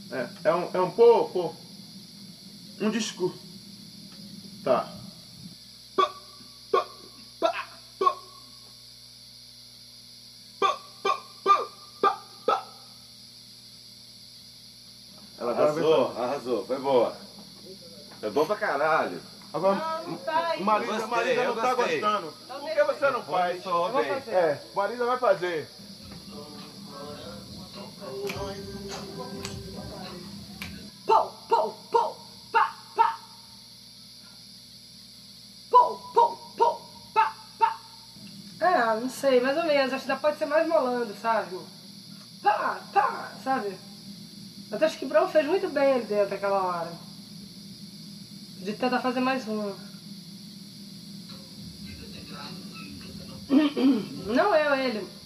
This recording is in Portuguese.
É um pô. Um disco. Tá. Arrasou, foi boa. Foi bom pra caralho. Agora, Marisa não tá gostando. Por que você não faz? Eu vou fazer. Marisa vai fazer. Pou, pou, pou, pá, pá. Pou, pou, pou, pá, pá. Não sei, mais ou menos. Acho que ainda pode ser mais molando, sabe? Pá, pá, sabe? Eu acho que o Brown fez muito bem ali dentro aquela hora. De tentar fazer mais uma. Não eu, ele.